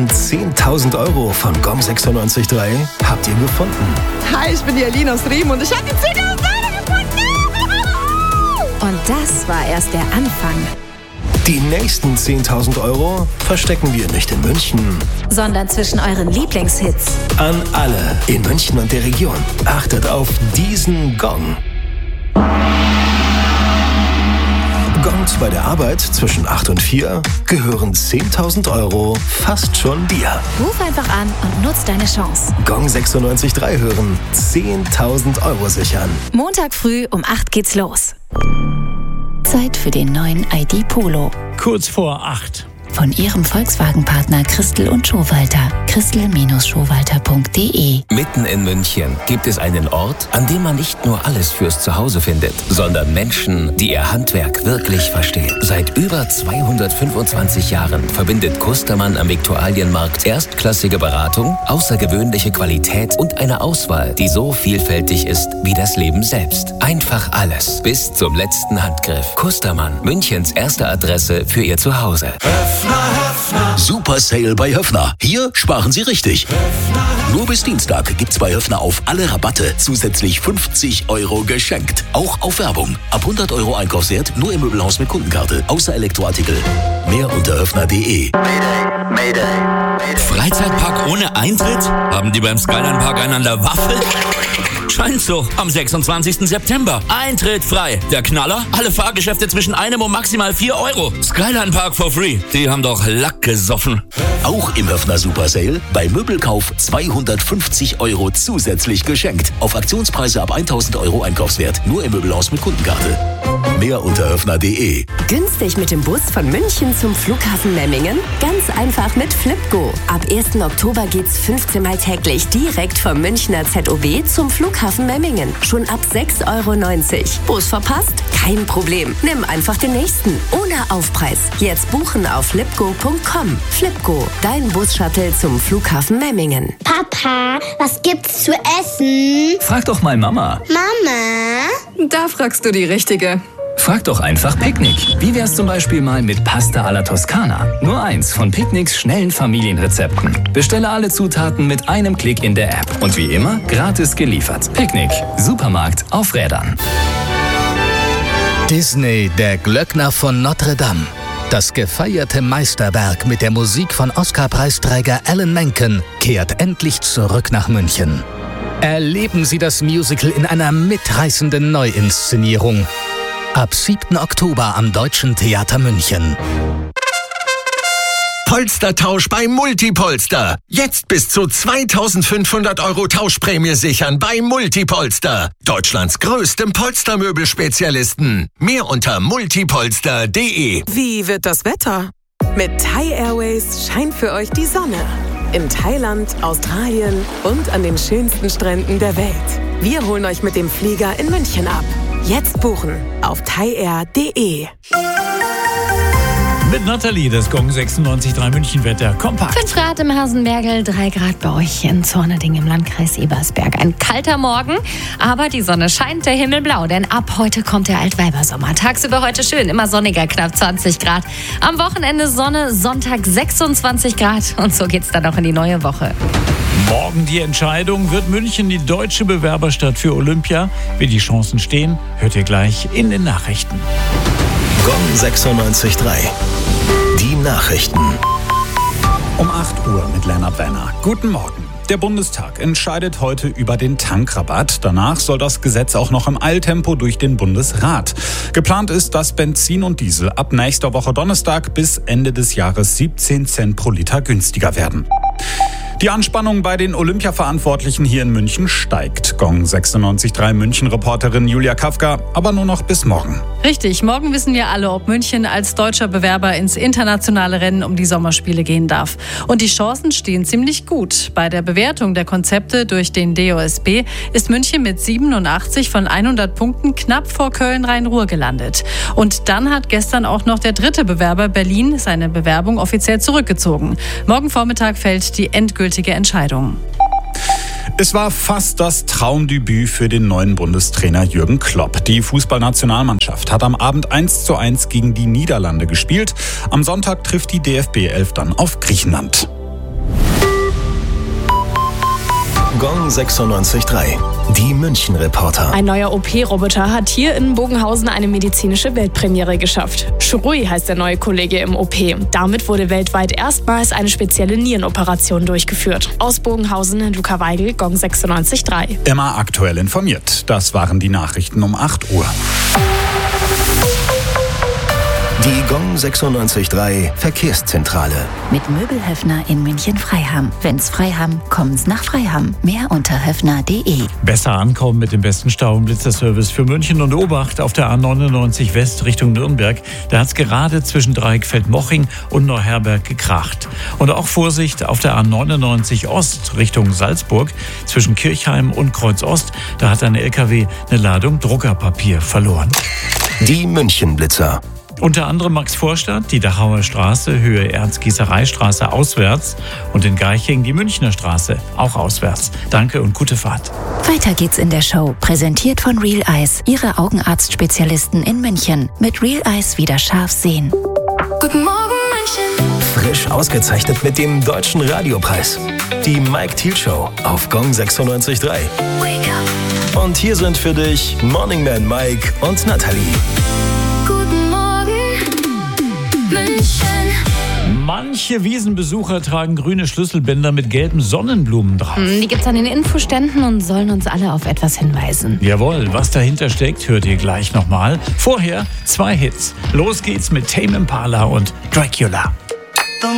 nächsten 10.000 Euro von GOM 96.3 habt ihr gefunden. Hi, ich bin die Aline aus Riem und ich habe die 10.000 Euro gefunden. Und das war erst der Anfang. Die nächsten 10.000 Euro verstecken wir nicht in München, Sondern zwischen euren Lieblingshits. an alle in München und der Region. Achtet auf diesen Gong. Gongs bei der Arbeit zwischen 8 und 4 gehören 10.000 Euro fast schon dir. Ruf einfach an und nutz deine Chance. GOM 96.3 hören, 10.000 Euro sichern. Montag früh um 8 geht's los. Zeit für den neuen ID Polo. Kurz vor 8. Von ihrem Volkswagen-Partner Christel und Schowalter. Christel-Schowalter.de. Mitten in München gibt es einen Ort, an dem man nicht nur alles fürs Zuhause findet, sondern Menschen, die ihr Handwerk wirklich verstehen. Seit über 225 Jahren verbindet Kustermann am Viktualienmarkt erstklassige Beratung, außergewöhnliche Qualität und eine Auswahl, die so vielfältig ist wie das Leben selbst. Einfach alles, bis zum letzten Handgriff. Kustermann, Münchens erste Adresse für ihr Zuhause. Super Sale bei Höffner. Hier sparen Sie richtig. Nur bis Dienstag gibt's bei Höffner auf alle Rabatte zusätzlich 50 Euro geschenkt. Auch auf Werbung. Ab 100 Euro Einkaufswert nur im Möbelhaus mit Kundenkarte. Außer Elektroartikel. Mehr unter höffner.de. Freizeitpark ohne Eintritt? Haben die beim Skyline Park einander Waffel? Scheint so. Am 26. September. Eintritt frei. Der Knaller? Alle Fahrgeschäfte zwischen 1 und maximal 4 Euro. Skyline Park for free. Die haben doch Lack gesoffen. Auch im Höffner Super Sale. Bei Möbelkauf 250 Euro zusätzlich geschenkt. Auf Aktionspreise ab 1.000 Euro Einkaufswert. Nur im Möbelhaus mit Kundenkarte. Mehr unter höffner.de. Günstig mit dem Bus von München zum Flughafen Memmingen? Ganz einfach mit Flipgo. Ab 1. Oktober geht's 15 Mal täglich direkt vom Münchner ZOB zum Flughafen Memmingen. Schon ab 6,90 Euro. Bus verpasst? Kein Problem. Nimm einfach den nächsten. Ohne Aufpreis. Jetzt buchen auf flipgo.com. Flipgo, dein Bus-Shuttle zum Flughafen Memmingen. Papa, was gibt's zu essen? Frag doch mal Mama. Mama? Da fragst du die Richtige. Frag doch einfach Picknick. Wie wär's zum Beispiel mal mit Pasta alla Toskana? Nur eins von Picknicks schnellen Familienrezepten. Bestelle alle Zutaten mit einem Klick in der App. Und wie immer, gratis geliefert. Picknick. Supermarkt auf Rädern. Disney, der Glöckner von Notre Dame. Das gefeierte Meisterwerk mit der Musik von Oscar-Preisträger Alan Menken kehrt endlich zurück nach München. Erleben Sie das Musical in einer mitreißenden Neuinszenierung. Ab 7. Oktober am Deutschen Theater München. Polstertausch bei Multipolster. Jetzt bis zu 2.500 Euro Tauschprämie sichern bei Multipolster. Deutschlands größtem Polstermöbelspezialisten. Mehr unter multipolster.de. Wie wird das Wetter? Mit Thai Airways scheint für euch die Sonne. In Thailand, Australien und an den schönsten Stränden der Welt. Wir holen euch mit dem Flieger in München ab. Jetzt buchen auf thaiair.de. Mit Nathalie, das GOM 96.3 München-Wetter. Kompakt. 5 Grad im Hasenbergel, 3 Grad bei euch in Zorneding im Landkreis Ebersberg. Ein kalter Morgen, aber die Sonne scheint, der Himmel blau. Denn ab heute kommt der Altweibersommer. Tagsüber heute schön, immer sonniger, knapp 20 Grad. Am Wochenende Sonne, Sonntag 26 Grad. Und so geht's dann auch in die neue Woche. Morgen die Entscheidung, wird München die deutsche Bewerberstadt für Olympia? Wie die Chancen stehen, hört ihr gleich in den Nachrichten. GOM 96.3. Die Nachrichten. Um 8 Uhr mit Lennart Wenner. Guten Morgen. Der Bundestag entscheidet heute über den Tankrabatt. Danach soll das Gesetz auch noch im Eiltempo durch den Bundesrat. Geplant ist, dass Benzin und Diesel ab nächster Woche Donnerstag bis Ende des Jahres 17 Cent pro Liter günstiger werden. Die Anspannung bei den Olympia-Verantwortlichen hier in München steigt. GOM 96.3 München-Reporterin Julia Kafka, aber nur noch bis morgen. Richtig, morgen wissen wir alle, ob München als deutscher Bewerber ins internationale Rennen um die Sommerspiele gehen darf. Und die Chancen stehen ziemlich gut. Bei der Bewertung der Konzepte durch den DOSB ist München mit 87 von 100 Punkten knapp vor Köln-Rhein-Ruhr gelandet. Und dann hat gestern auch noch der dritte Bewerber Berlin seine Bewerbung offiziell zurückgezogen. Morgen Vormittag fällt die endgültige Entscheidung. Es war fast das Traumdebüt für den neuen Bundestrainer Jürgen Klopp. Die Fußballnationalmannschaft hat am Abend 1:1 gegen die Niederlande gespielt. Am Sonntag trifft die DFB 11 dann auf Griechenland. Gong 96.3. Die München-Reporter. Ein neuer OP-Roboter hat hier in Bogenhausen eine medizinische Weltpremiere geschafft. Shrui heißt der neue Kollege im OP. Damit wurde weltweit erstmals eine spezielle Nierenoperation durchgeführt. Aus Bogenhausen, Luca Weigel, Gong 96.3. Immer aktuell informiert. Das waren die Nachrichten um 8 Uhr. Die Gong 96.3 Verkehrszentrale. Mit Möbelhöfner in München-Freiham. Wenn's Freiham, kommen's nach Freiham. Mehr unter höfner.de. Besser ankommen mit dem besten Stau- und Blitzerservice für München und Obacht auf der A99 West Richtung Nürnberg. Da hat's gerade zwischen Dreieckfeld-Moching und Neuherberg gekracht. Und auch Vorsicht auf der A99 Ost Richtung Salzburg zwischen Kirchheim und Kreuz Ost. Da hat ein LKW eine Ladung Druckerpapier verloren. Die München-Blitzer. Unter anderem Max-Vorstadt, die Dachauer Straße, Höhe Ernst-Gießerei-Straße auswärts und in Garching die Münchner Straße, auch auswärts. Danke und gute Fahrt. Weiter geht's in der Show. Präsentiert von Real Eyes, Ihre Augenarztspezialisten in München. Mit Real Eyes wieder scharf sehen. Guten Morgen, München. Frisch ausgezeichnet mit dem Deutschen Radiopreis. Die Mike Thiel Show auf Gong 96.3. Und hier sind für dich Morning Man Mike und Nathalie. Manche Wiesenbesucher tragen grüne Schlüsselbänder mit gelben Sonnenblumen drauf. Die gibt's an den Infoständen und sollen uns alle auf etwas hinweisen. Jawohl, was dahinter steckt, hört ihr gleich nochmal. Vorher 2 Hits. Los geht's mit Tame Impala und Dracula.